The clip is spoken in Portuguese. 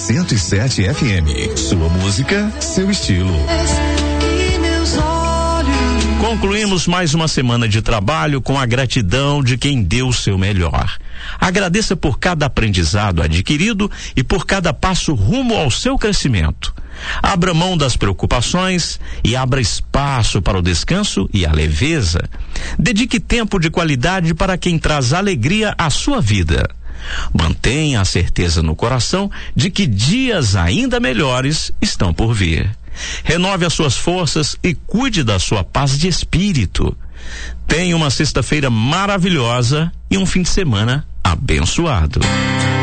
107 FM. Sua música, seu estilo. Concluímos mais uma semana de trabalho com a gratidão de quem deu o seu melhor. Agradeça por cada aprendizado adquirido e por cada passo rumo ao seu crescimento. Abra mão das preocupações e abra espaço para o descanso e a leveza. Dedique tempo de qualidade para quem traz alegria à sua vida. Mantenha a certeza no coração de que dias ainda melhores estão por vir. Renove as suas forças e cuide da sua paz de espírito. Tenha uma sexta-feira maravilhosa e um fim de semana abençoado.